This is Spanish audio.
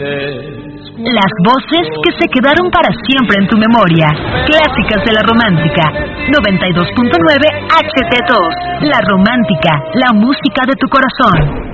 Las voces que se quedaron para siempre en tu memoria. Clásicas de la Romántica. 92.9 HT2. La Romántica, la música de tu corazón.